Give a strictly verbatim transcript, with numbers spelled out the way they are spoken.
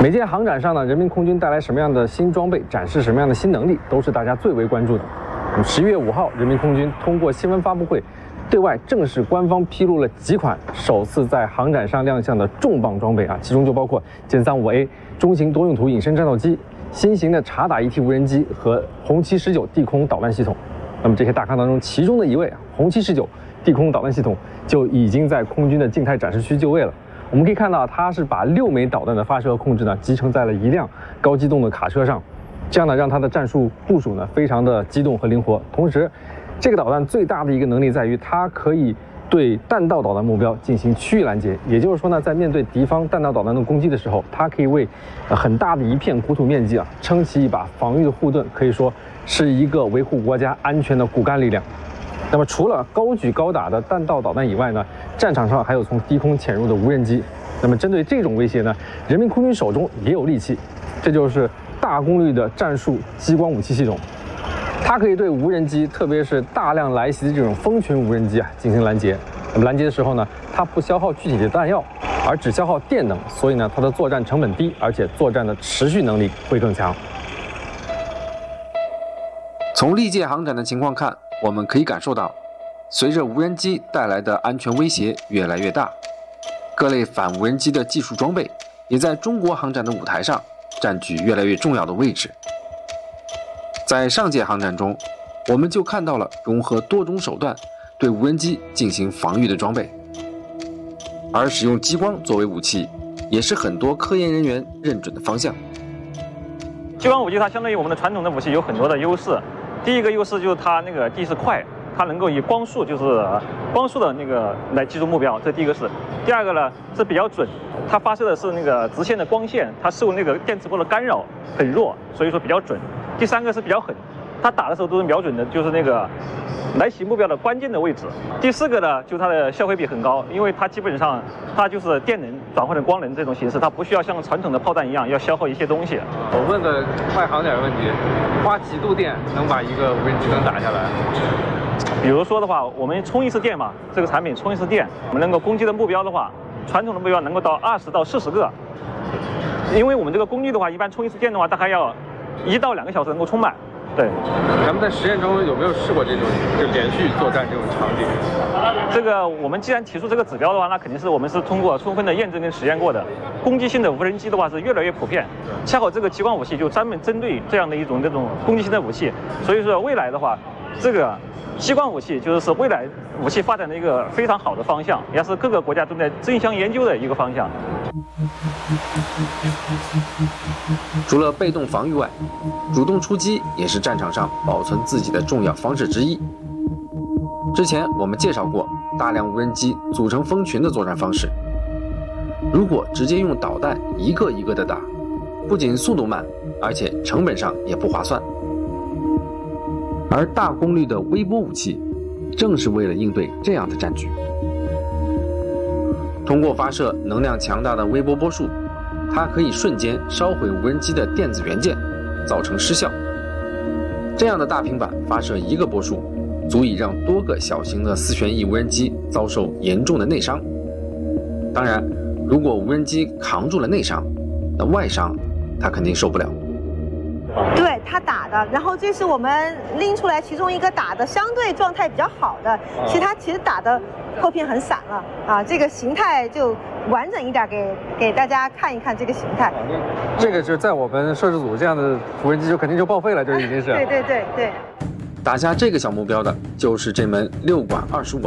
每届航展上呢，人民空军带来什么样的新装备，展示什么样的新能力，都是大家最为关注的。十一月五号，人民空军通过新闻发布会，对外正式官方披露了几款首次在航展上亮相的重磅装备啊，其中就包括歼三五 A 中型多用途隐身战斗机、新型的察打一体无人机和红旗十九地空导弹系统。那么这些大咖当中，其中的一位啊，红旗十九地空导弹系统就已经在空军的静态展示区就位了。我们可以看到，它是把六枚导弹的发射和控制呢集成在了一辆高机动的卡车上，这样呢让它的战术部署呢非常的机动和灵活。同时，这个导弹最大的一个能力在于，它可以对弹道导弹目标进行区域拦截。也就是说呢，在面对敌方弹道导弹的攻击的时候，它可以为呃很大的一片国土面积啊撑起一把防御的护盾，可以说是一个维护国家安全的骨干力量。那么除了高举高打的弹道导弹以外呢，战场上还有从低空潜入的无人机。那么针对这种威胁呢，人民空军手中也有利器，这就是大功率的战术激光武器系统。它可以对无人机，特别是大量来袭的这种蜂群无人机啊进行拦截。那么拦截的时候呢，它不消耗具体的弹药，而只消耗电能，所以呢，它的作战成本低，而且作战的持续能力会更强。 从历届航展的情况看，我们可以感受到，随着无人机带来的安全威胁越来越大，各类反无人机的技术装备也在中国航展的舞台上占据越来越重要的位置。在上届航展中，我们就看到了融合多种手段对无人机进行防御的装备，而使用激光作为武器，也是很多科研人员认准的方向。 激光武器它相对于我们的传统的武器有很多的优势。第一个优势就是它那个第一是快，它能够以光速就是光速的那个来击中目标，这第一个是。第二个呢是比较准，它发射的是那个直线的光线，它受那个电磁波的干扰很弱，所以说比较准。第三个是比较狠，它打的时候都是瞄准的，就是那个来袭目标的关键的位置。第四个呢，就是它的效回比很高，因为它基本上它就是电能转换成光能这种形式，它不需要像传统的炮弹一样要消耗一些东西。 我问个快航点的问题，花几度电能把一个无人机能打下来？ 比如说的话，我们充一次电嘛，这个产品充一次电，我们能够攻击的目标的话，传统的目标能够到二十到四十个，因为我们这个功率的话，一般充一次电的话，大概要一到两个小时能够充满。对， 咱们在实验中有没有试过这种就连续作战这种场景？ 这个我们既然提出这个指标的话，那肯定是我们是通过充分的验证跟实验过的。攻击性的无人机的话是越来越普遍，恰好这个激光武器就专门针对这样的一种这种攻击性的武器，所以说未来的话，这个激光武器就是是未来武器发展的一个非常好的方向，也是各个国家都在争相研究的一个方向。 除了被动防御外，主动出击也是战场上保存自己的重要方式之一。之前我们介绍过大量无人机组成蜂群的作战方式，如果直接用导弹一个一个的打，不仅速度慢，而且成本上也不划算。而大功率的微波武器正是为了应对这样的战局。通过发射能量强大的微波波束，它可以瞬间烧毁无人机的电子元件，造成失效。这样的大平板发射一个波束，足以让多个小型的四旋翼无人机遭受严重的内伤。当然，如果无人机扛住了内伤，那外伤它肯定受不了。 对他打的，然后这是我们拎出来其中一个打的相对状态比较好的，其实他其实打的破片很散了啊，这个形态就完整一点给给大家看一看这个形态。 这个是在我们摄制组这样的无人机就肯定就报废了，这已经是。 对对对对。 打下这个小目标的就是这门六管二十五